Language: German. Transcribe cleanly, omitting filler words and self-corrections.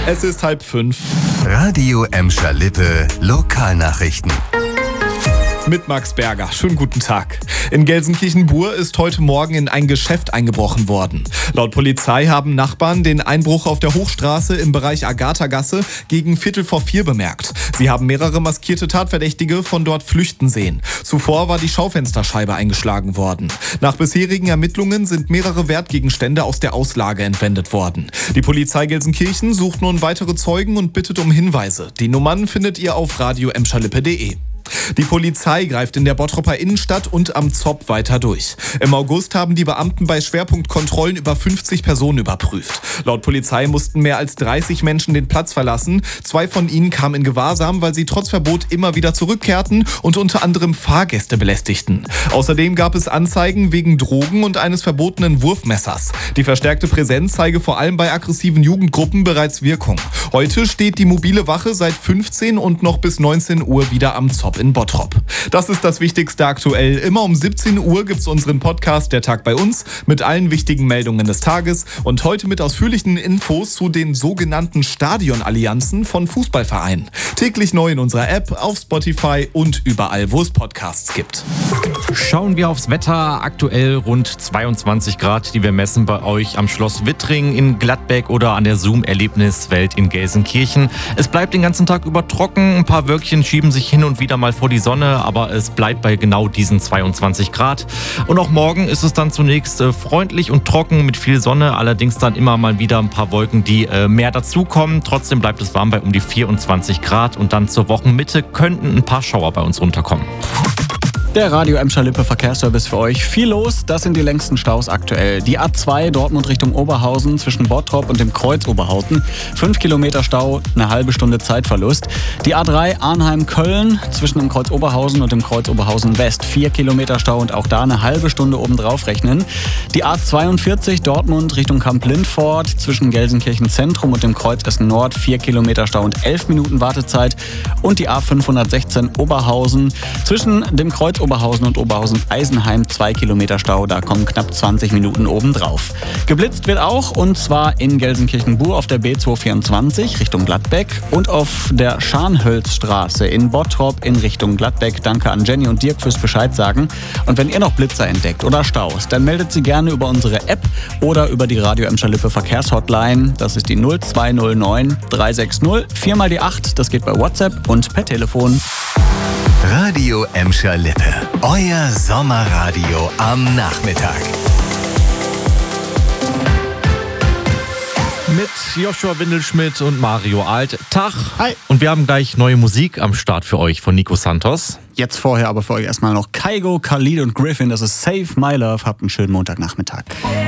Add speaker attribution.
Speaker 1: Es ist 4:30.
Speaker 2: Radio Emscher Lippe Lokalnachrichten.
Speaker 1: Mit Max Berger. Schönen guten Tag. In Gelsenkirchen-Bur ist heute Morgen in ein Geschäft eingebrochen worden. Laut Polizei haben Nachbarn den Einbruch auf der Hochstraße im Bereich Agathagasse gegen 3:45 bemerkt. Sie haben mehrere maskierte Tatverdächtige von dort flüchten sehen. Zuvor war die Schaufensterscheibe eingeschlagen worden. Nach bisherigen Ermittlungen sind mehrere Wertgegenstände aus der Auslage entwendet worden. Die Polizei Gelsenkirchen sucht nun weitere Zeugen und bittet um Hinweise. Die Nummern findet ihr auf radioemscherlippe.de. Die Polizei greift in der Bottroper Innenstadt und am Zopp weiter durch. Im August haben die Beamten bei Schwerpunktkontrollen über 50 Personen überprüft. Laut Polizei mussten mehr als 30 Menschen den Platz verlassen. 2 von ihnen kamen in Gewahrsam, weil sie trotz Verbot immer wieder zurückkehrten und unter anderem Fahrgäste belästigten. Außerdem gab es Anzeigen wegen Drogen und eines verbotenen Wurfmessers. Die verstärkte Präsenz zeige vor allem bei aggressiven Jugendgruppen bereits Wirkung. Heute steht die mobile Wache seit 15 und noch bis 19 Uhr wieder am Zopp in Bottrop. Das ist das Wichtigste aktuell. Immer um 17 Uhr gibt's unseren Podcast Der Tag bei uns mit allen wichtigen Meldungen des Tages und heute mit ausführlichen Infos zu den sogenannten Stadionallianzen von Fußballvereinen. Täglich neu in unserer App, auf Spotify und überall, wo es Podcasts gibt.
Speaker 3: Schauen wir aufs Wetter. Aktuell rund 22 Grad, die wir messen bei euch am Schloss Wittring in Gladbeck oder an der Zoom-Erlebniswelt in Gelsenkirchen. Es bleibt den ganzen Tag über trocken. Ein paar Wölkchen schieben sich hin und wieder mal vor die Sonne, aber es bleibt bei genau diesen 22 Grad. Und auch morgen ist es dann zunächst freundlich und trocken mit viel Sonne, allerdings dann immer mal wieder ein paar Wolken, die mehr dazukommen. Trotzdem bleibt es warm bei um die 24 Grad und dann zur Wochenmitte könnten ein paar Schauer bei uns runterkommen.
Speaker 4: Der Radio Emscher Lippe Verkehrsservice für euch. Viel los, das sind die längsten Staus aktuell. Die A2 Dortmund Richtung Oberhausen zwischen Bottrop und dem Kreuz Oberhausen. 5 Kilometer Stau, eine halbe Stunde Zeitverlust. Die A3 Arnheim-Köln zwischen dem Kreuz Oberhausen und dem Kreuz Oberhausen West. 4 Kilometer Stau und auch da eine halbe Stunde obendrauf rechnen. Die A42 Dortmund Richtung Kamp-Lindfort zwischen Gelsenkirchen Zentrum und dem Kreuz Essen Nord. 4 Kilometer Stau und 11 Minuten Wartezeit. Und die A516 Oberhausen zwischen dem Kreuz Oberhausen und Oberhausen-Eisenheim 2 Kilometer Stau, da kommen knapp 20 Minuten obendrauf. Geblitzt wird auch, und zwar in Gelsenkirchen-Bur auf der B224 Richtung Gladbeck und auf der Scharnhölzstraße in Bottrop in Richtung Gladbeck. Danke an Jenny und Dirk fürs Bescheid sagen. Und wenn ihr noch Blitzer entdeckt oder Staus, dann meldet sie gerne über unsere App oder über die Radio Emscher Lippe Verkehrshotline. Das ist die 0209 360 4 mal die 8. Das geht bei WhatsApp und per Telefon.
Speaker 2: Radio Emscher Lippe. Euer Sommerradio am Nachmittag.
Speaker 3: Mit Joshua Windelschmidt und Mario Alt. Tag.
Speaker 4: Hi.
Speaker 3: Und wir haben gleich neue Musik am Start für euch von Nico Santos.
Speaker 4: Jetzt vorher aber für euch erstmal noch Kygo, Khalid und Griffin. Das ist Save My Love. Habt einen schönen Montagnachmittag.